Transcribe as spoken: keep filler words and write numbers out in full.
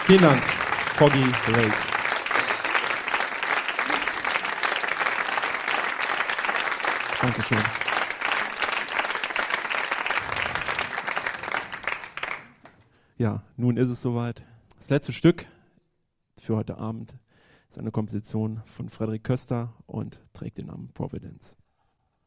Vielen Dank, Foggy Lake. Dankeschön. Ja, nun ist es soweit. Das letzte Stück für heute Abend ist eine Komposition von Frederik Köster und trägt den Namen Providence.